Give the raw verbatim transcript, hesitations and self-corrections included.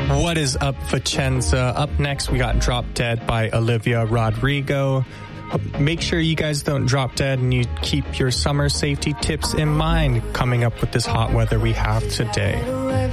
What is up, Vicenza? Up next, we got Drop Dead by Olivia Rodrigo. Make sure you guys don't drop dead and you keep your summer safety tips in mind coming up with this hot weather we have today.